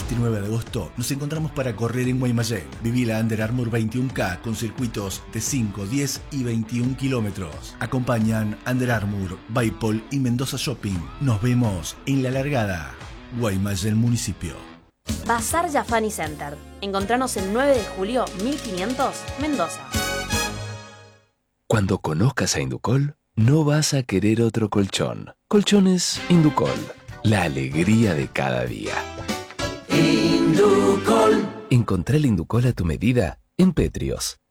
este 9 de agosto nos encontramos para correr en Guaymallén. Viví la Under Armour 21K con circuitos de 5, 10 y 21 kilómetros. Acompañan Under Armour, Baipol y Mendoza Shopping. Nos vemos en la largada. Guaymallén Municipio. Bazar Jafani Center. Encontranos el 9 de julio 1500, Mendoza. Cuando conozcas a Inducol, no vas a querer otro colchón. Colchones Inducol. La alegría de cada día. Inducol. Encontrá el Inducol a tu medida en Petrios.